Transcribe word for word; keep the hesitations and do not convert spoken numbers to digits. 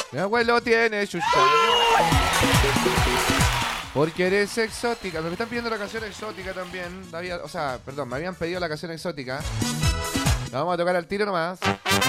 Mi abuelo tiene chucha. Porque eres exótica. Me están pidiendo la canción exótica también. O sea, perdón, me habían pedido la canción exótica. La vamos a tocar al tiro nomás.